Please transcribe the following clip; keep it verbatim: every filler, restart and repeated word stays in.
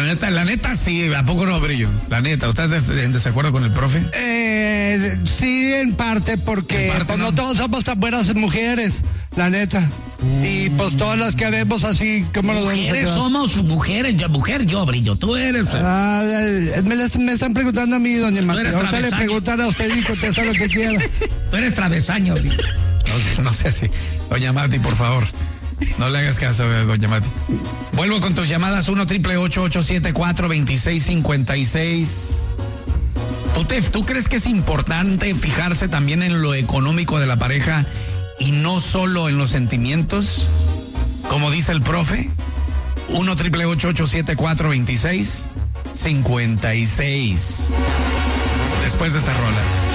neta, la neta sí, ¿a poco no, Brillo? La neta, ¿usted está en desacuerdo con el profe? Eh, sí, en parte, porque En parte, pues, no. ¿no? todos somos tan buenas mujeres, la neta. Uh. Y pues todas las que vemos así, ¿cómo nos vamos a Mujeres quedar? somos mujeres, yo, mujer yo, Brillo, tú eres... Ah, me, les- me están preguntando a mí, doña Tú Mati. eres Ahorita le travesaño. preguntan a usted y contesta lo que quiera. Tú eres travesaño, Brillo. No sé, no sé si. Doña Mati, por favor. No le hagas caso, eh, doña Mati. Vuelvo con tus llamadas uno triple ocho ocho siete cuatro dos seis cinco seis. ¿Tú, te, ¿Tú crees que es importante fijarse también en lo económico de la pareja y no solo en los sentimientos? Como dice el profe. uno triple ocho ocho siete cuatro dos seis cinco seis. Después de esta rola.